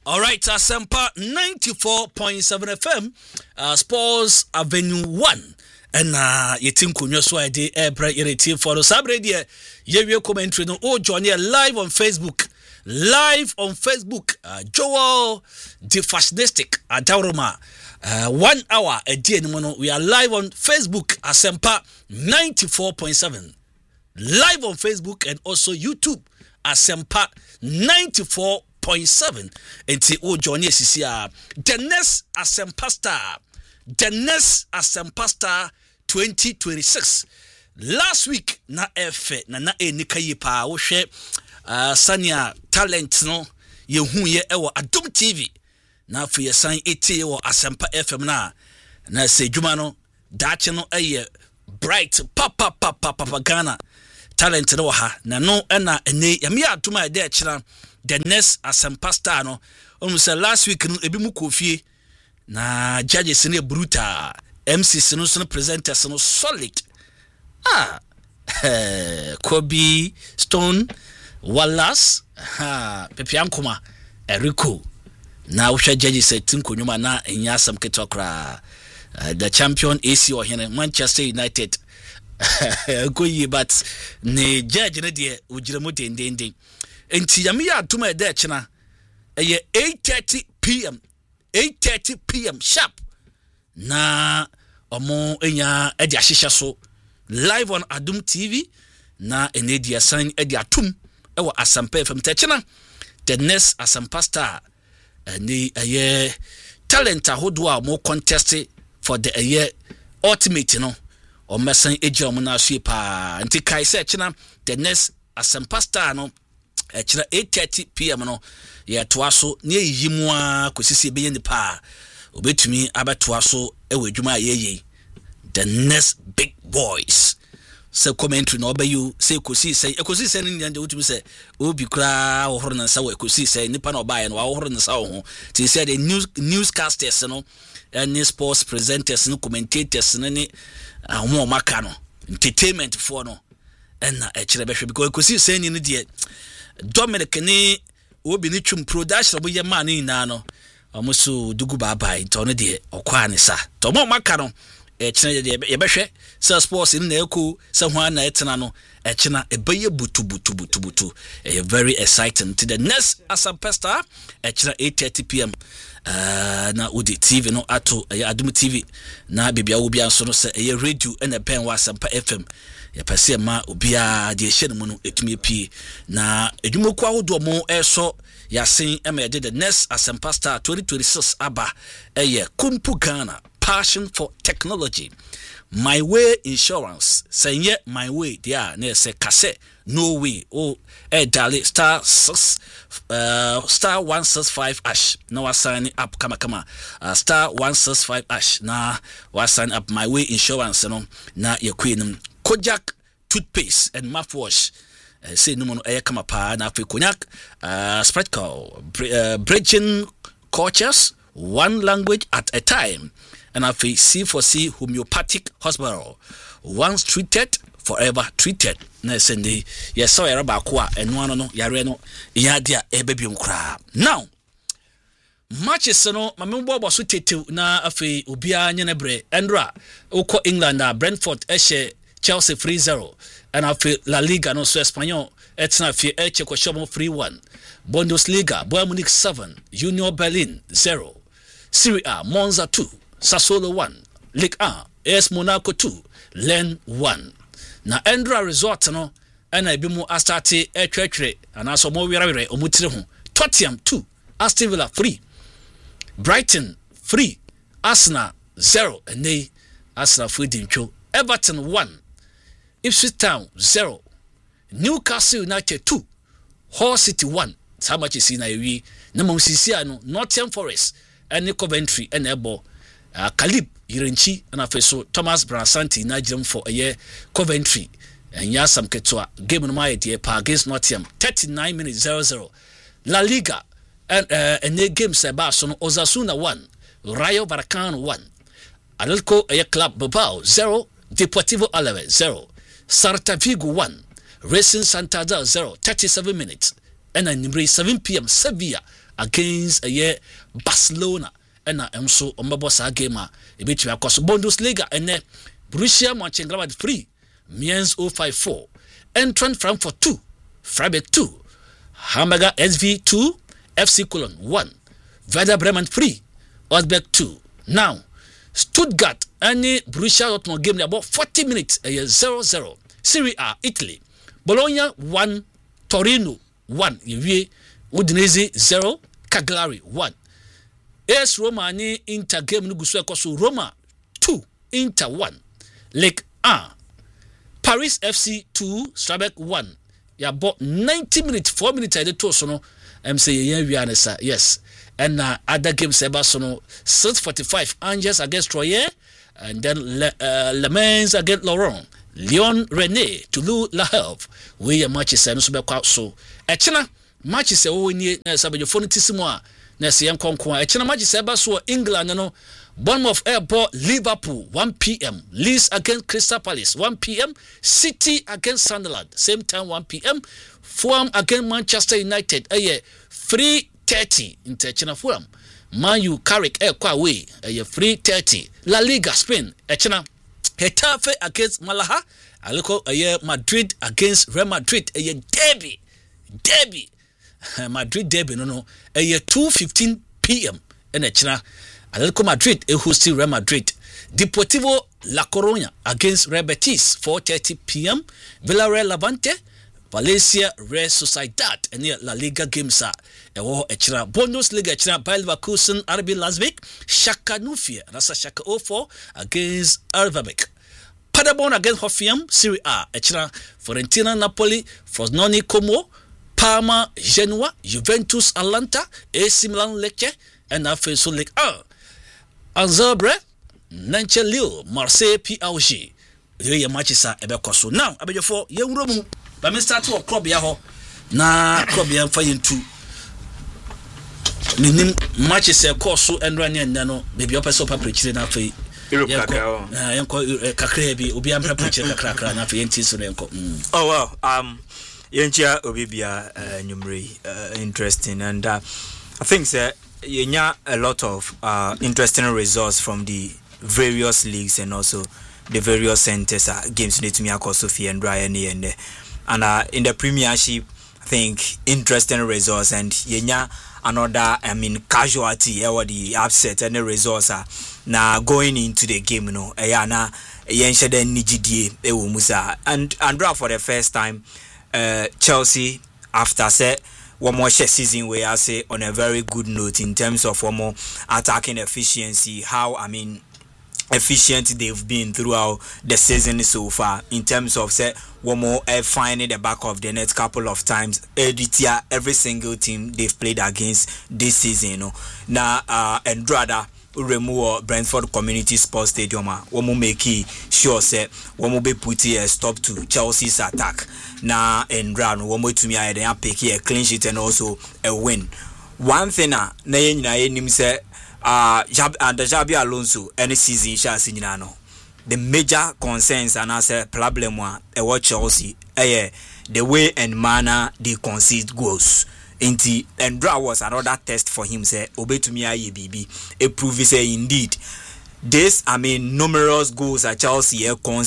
All right, Asempa 94.7 FM, Sports Avenue 1. And you think on your side, every irritative for the Sabre, you commentary no join here live on Facebook. Joel the Fashionistic Adoroma. 1 hour a day. We are live on Facebook, Asempa 94.7. Live on Facebook and also YouTube, Asempa 94.7. And see, join us here. The next Asempa Star 2026. Last week na efe na enikayi pa wo hwe Sania talent no ye hu ye ewo Adom TV na afi ye san eti wo Asempa FM na se dwuma no dache no eye bright papa Ghana talent no ha na no na ene yame atuma ede ekira the next Asempa Star no say last week no ebi mu kofie na judges ne brutal MCs no presenters no solid. Kobe Stone Wallace Pepiankoma Eriko na usha judges say tinko nyuma na enyasam ketokra the champion AC or here Manchester United go ye but ne judge ne de ugiremu dendende enti yame ya atuma ede chena 8:30 p.m. sharp na omo enya edi ahihya so live on Adom TV na enedia sign edi atum ewo Asempa FM techena the next Asempa Star ni talent ahodo a mo contest for the ultimate no o mesan eji omo na so pa nti kai se chena the next Asempa Star no echira 8:30 p.m. no ye toa so ne yimu a kosisi be ye pa obetumi abetoa so ewe adwuma ayeye the next big boys say commentary no obayu say ekosi say ni nyande wutumi say obi kra wo horo na sa wo ekosi say nipa na obaye no wo horo na sa wo ho ti say the newscasters no and sports presenters no commentators no ni ahom maka no entertainment for no na echire behwe because ekosi say ni de Dominic ni obi ni twum production bo ye man ni na no omuso dugu baba to no de okwa ne sa to mo maka no echina de ye behwe se sports in na eku se ho na etena no echina ebeye butu very exciting to the next Asempa Star echina 8:30 p.m. na udi TV no ato Adom TV na bibia obi anso no se radio na pen wa Asempa FM ya pese ma obia de ehye no mu no etumi pie na edwumoku ahodo mo eso yasin ema de the next Asempa Star 2026 aba Kumpu Ghana passion for technology. My Way Insurance say my way there na say kase no way dali star 165 ash na wa sign up kama star 165 ash na wa sign up My Way Insurance no na ye queen Kojak toothpaste and mouthwash say no no kama pa na fe Cognac Spratco bridging cultures one language at a time and I feel C4C homeopathic hospital once treated forever treated na sende yes so yara ba ko a eno ano no yare no ya dia ebebium kra now matches no mamembo so tetew na afi obia nyenebre endra ukọ England na Brentford ehye Chelsea 3-0 and afi La Liga no so Espanyol etna afi eche ko shomo 3-1 Bundesliga Bayern Munich 7 Union Berlin 0 Serie A Monza 2 Sassuolo 1 Ligue 1 AS Monaco 2 Lens 1 na Endra Resort no na ebimu astarte etwetwe anaso mo wirawere omutire ho Tottenham 2 Aston Villa 3 Brighton 3 Arsenal 0 and Arsenal Fudincho Everton 1 Ipswich Town 0 Newcastle United 2 Hull City 1 how much is in awi na mamsisia no Nottingham Forest and Coventry and Ebo Kalib Yirenchi and afeso Thomas Bransanti na jam for a year Coventry and yasam ketwa game no my dear pa against Nottingham 39 minutes 0-0 La Liga and the game Sebastian Osasuna 1 Rayo Vallecano 1 Atletico Club Bilbao 0 Deportivo Alaves 0 Celta Vigo 1 Racing Santander 0 37 minutes and nimbre 7 p.m. Sevilla against Barcelona and so ombo sa game a ebetwa akos Bundesliga and Borussia Mönchengladbach 3 Mainz 054 Eintracht Frankfurt 2 Freiburg 2 Hamburger SV 2 FC Cologne 1 Werder Bremen 3 Augsburg 2. Now Stuttgart and Borussia Dortmund game about 40 minutes 0-0. Serie A Italy Bologna 1 Torino 1 Udinese 0 Cagliari 1 AS Roma ni Inter game no guso ekoso Roma 2 Inter 1 Ligue 1 Paris FC 2 Strasbourg 1 ya bought 90 minutes 4 minutes I did to so no say yes and other games about so no 6:45 Angers against Troyes and then Le Mans against Lorient Lyon Rennes Toulouse La Havre we matches no so be kwa so echena matches we ni sabejo phone tisimo a na se yankonkon echena matches eba so England no Bournemouth Airport Liverpool 1 p.m. Leeds against Crystal Palace 1 p.m. City against Sunderland same time 1 p.m. Fulham against Manchester United 3:30 in China Fulham Man U Carrick kwa away 3:30 La Liga Spain China Getafe against Malaga aliko Madrid against Real Madrid derby Madrid derby no 2:15 p.m. in China Atletico Madrid hosting Real Madrid. Deportivo La Coruña against Real Betis 4:30 p.m. Villarreal Levante, Valencia Real Sociedad and La Liga games are Bundesliga echira Bayer Leverkusen RB Leipzig, Schalke 04 Rasa Schalke 04 against Ervebeck. Paderborn against Hoffenheim Serie A echira Fiorentina Napoli, Frosinone Como, Parma Genoa, Juventus Atalanta, AC Milan Lecce and Afeso League 1. Anzabre Nantes Lille Marseille PSG ye matches a ebekoso now abejofo ye wuro ba me start wo club ya ho na club ya fa yentu nim matches e course enra ne nna no be bi opese opa preachire na fa yenko kakra bi obi am preachire kakra na fa yenti so yenko oh well yentia obi bia numeri interesting and I think that you a lot of interesting results from the various leagues and also the various centers games need to me across Sophie and Brian and in the Premiership I think interesting results and another casualty or the upset and the results are now going into the game na yenshede nigidie musa and for the first time Chelsea after set one more season where I say on a very good note in terms of one more attacking efficiency, how efficient they've been throughout the season so far in terms of say one more finding the back of the net couple of times every single team they've played against this season now and rather remove Brentford Community Sports Stadium womo make sure say womo be put a stop to Chelsea's attack na and round womo to me I then pick a clean sheet and also a win. One thing na nim say under Xabi Alonso any season sha sinyina the major concerns and as a problem what Chelsea the way and manner they concede goals. Inti and draw was another test for him say obey to me aye bibi a prove say indeed this numerous goals at Chelsea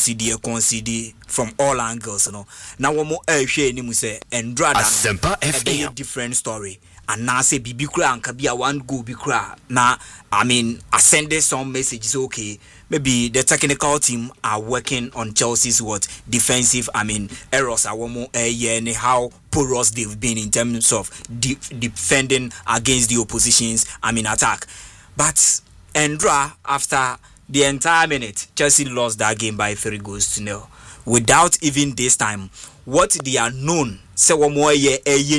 concede from all angles now one more share ni say and draw a different story and now say bibi kra and kabia one goal bi kra na ascended some messages okay maybe the technical team are working on Chelsea's defensive errors are one more and how porous they've been in terms of defending against the opposition's attack. But Endra after the entire minute Chelsea lost that game by 3-0 without even this time what they are known say one more year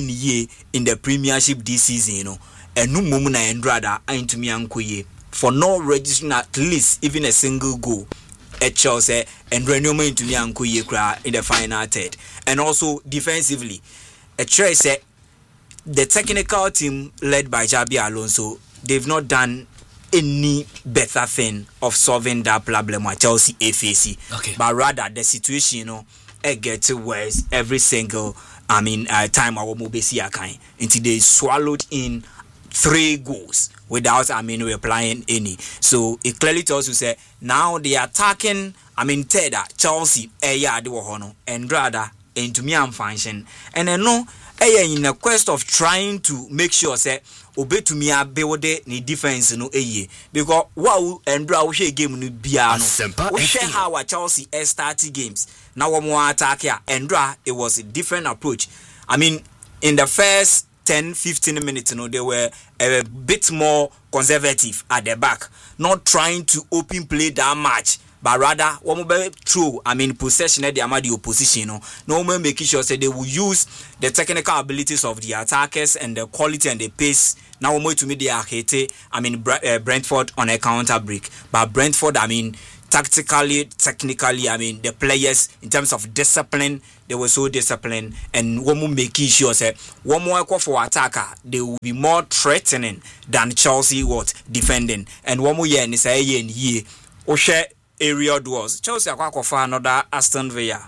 in the Premiership this season and no moment Endra that into me ankoye for no registering at least even a single goal at Chelsea and renewal into Nyanko Yekra in the final third. And also defensively, a trace the technical team led by Xabi Alonso, they've not done any better thing of solving that problem at Chelsea FAC. Okay. But rather the situation, it gets worse every single time our mobesi akan until they swallowed in 3 goals without replying any. So it clearly tells you say now they are attacking Teda Chelsea de wohono and rather into me and function and no in a quest of trying to make sure say obey to me build ni defense no because wow and draw game no bia no we share how Chelsea started games now one more attack here and draw it was a different approach. In the first 10-15 minutes they were a bit more conservative at the back, not trying to open play that much, but rather one more true possession at the Amadio opposition no more making sure say they will use the technical abilities of the attackers and the quality and the pace. Now more to me they are hate Brentford on a counter break, but Brentford tactically, technically, the players in terms of discipline, they were so disciplined, and one more making sure say one more for attacker, they will be more threatening than Chelsea was defending. And one more year and say year Oshe area doors. Chelsea are for another Aston Villa,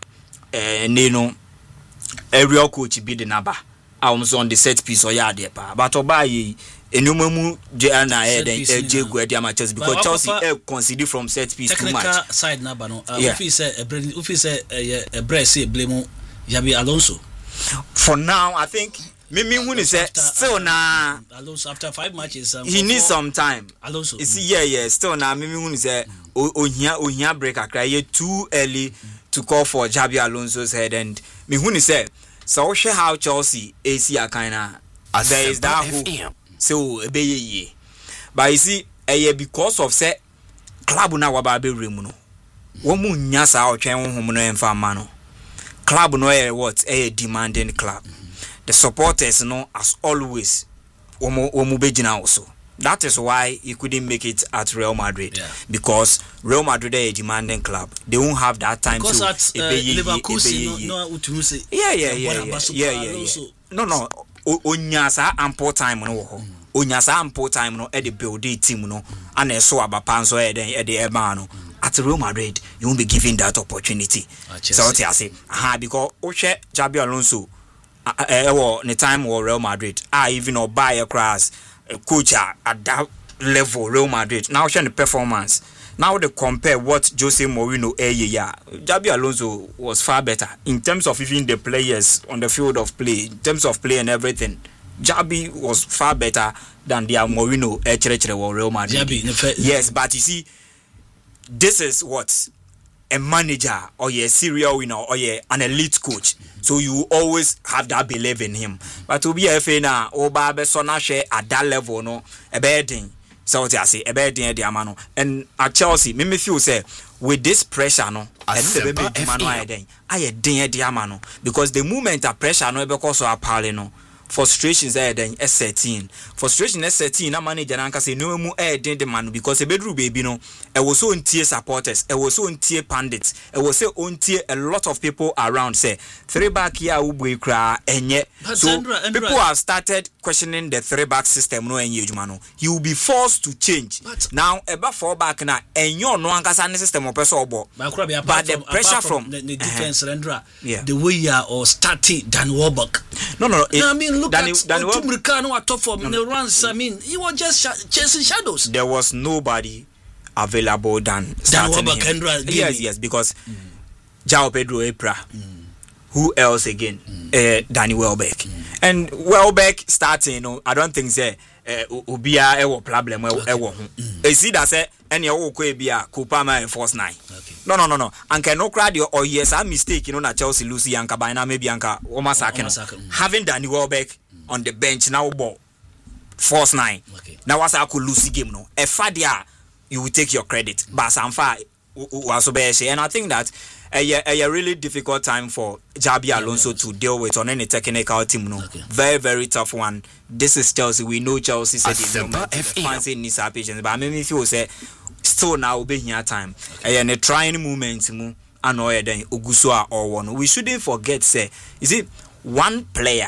area coach be the number. I was on the set piece or yard but Obayi. Enumamu Jana Jego amateurs because Chelsea consider from set piece too much. Technical side na ba no. If he say a brace blame Xabi Alonso. For now, I think me who is still na Alonso after 5 matches. He needs some time. Alonso. Yeah. Still na me who is ohia break akra too early to call for Xabi Alonso's head and me who is so share how Chelsea AC kind of there is that hope. So ye. But you see, because of say club na wababe remuno. Womu nyasa o twen honhom no emfa mano. Club no what a demanding club. The supporters as always womu bejina also. That is why he couldn't make it at Real Madrid because Real Madrid is a demanding club. They won't have that time because to Leverkusen no onyasa ample time no onyasa ample time no e dey build the team no and so abapanso e dey ema at Real Madrid you won't be given that opportunity. So what I say because Oche Xabi Alonso the time or Real Madrid even or buy a class coach at that level Real Madrid now showing the performance. Now they compare what Jose Mourinho Xabi Alonso was far better in terms of even the players on the field of play, in terms of play and everything. Xabi was far better than their Mourinho or Real Madrid. Yes, but you see, this is what a manager or a serial winner or an elite coach. So you always have that belief in him. But to be a fan now, at that level, no, a bad thing. So what I say, a bad thing, the and at Chelsea, me feel say with this pressure, no, I because the moment of pressure, no, because of a no. Frustrations then S13 frustration S13 na manager na say no mu the man because e bedru baby no e was so untie supporters e was so untie pandits e was so untie a lot of people around say 3-back here we kra enye so people have started questioning the 3-back system no enye adwuma no he will be forced to change now eba 4-back na enyo no ankasa ne system opeso obo but the pressure from the defense rendra the way you are or starting Dan Welbeck no I mean look at Tumrikano at top form in the runs. I mean, he was just chasing shadows. There was nobody available than starting him. Yes, because João Pedro Epra. Who else again? Danny Welbeck. And Welbeck starting, I don't think say Ubia ewo problem ewo. You see that say any okwe bia Kupama and Force 9. No. Anka no crowd or yes, a mistake, na Chelsea Lucy Anka by now maybe Anka Omasaka. Having Danny Welbeck on the bench now ball Force 9. Now was a Lucy game no. A fadia you will take your credit. But Sanfa and I think that a really difficult time for Xabi Alonso to deal with on any technical team. No, very, very tough one. This is Chelsea. We know Chelsea said fancy needs our patience, but I mean, if you say still now be here time, and a trying moment, and then Ogusua or one. We shouldn't forget, say, is it one player,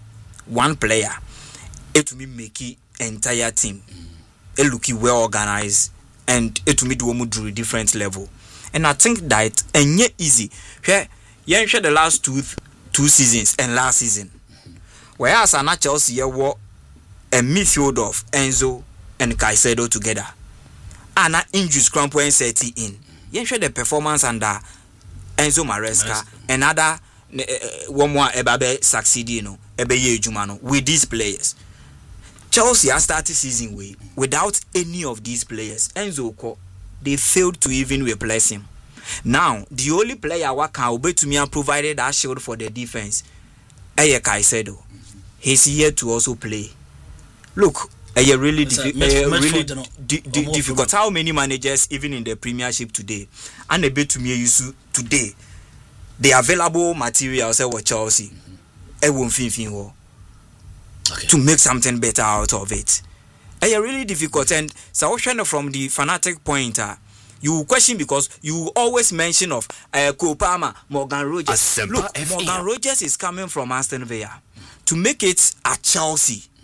it will make it entire team, it look well organized, and it will do a different level. And I think that and yet easy. Yeah, the last 2 seasons and last season. Whereas at Chelsea were a midfield of Enzo and Caicedo together. And injuries cramp when setting in. You show the performance under Enzo Maresca and other one more ebabe succeeding with these players. Chelsea has started season without any of these players. Enzo, they failed to even replace him. Now, the only player who can obey to me and provided that shield for the defense, Caicedo. He's here to also play. Look, really difficult. How many managers, even in the Premiership today, and a bit to me use today, the available materials for Chelsea, to make something better out of it. Really difficult. And so from the fanatic point, you question because you always mention of Kopama, Morgan Rogers. Look, Morgan Rogers is coming from Aston Villa to make it at Chelsea.